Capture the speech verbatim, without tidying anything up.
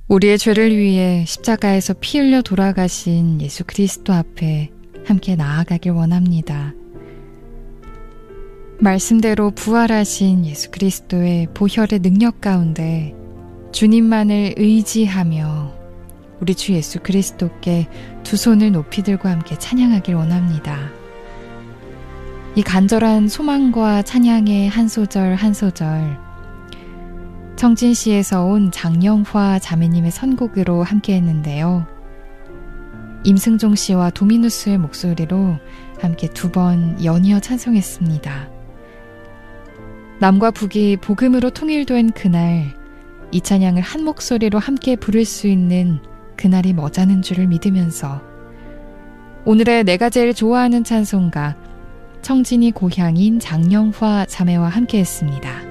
우리의 죄를 위해 십자가에서 피 흘려 돌아가신 예수 그리스도 앞에 함께 나아가길 원합니다. 말씀대로 부활하신 예수 그리스도의 보혈의 능력 가운데 주님만을 의지하며 우리 주 예수 그리스도께 두 손을 높이 들고 함께 찬양하길 원합니다. 이 간절한 소망과 찬양의 한 소절 한 소절, 청진시에서 온 장영화 자매님의 선곡으로 함께 했는데요. 임승종 씨와 도미누스의 목소리로 함께 두 번 연이어 찬송했습니다. 남과 북이 복음으로 통일된 그날, 이 찬양을 한 목소리로 함께 부를 수 있는 그날이 머자는 줄을 믿으면서 오늘의 내가 제일 좋아하는 찬송가, 청진이 고향인 장영화 자매와 함께 했습니다.